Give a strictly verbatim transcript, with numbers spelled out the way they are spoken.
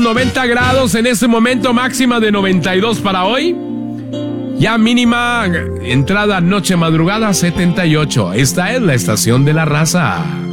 noventa grados en este momento, máxima de noventa y dos para hoy. Ya mínima, entrada noche madrugada setenta y ocho. Esta es la estación de la raza.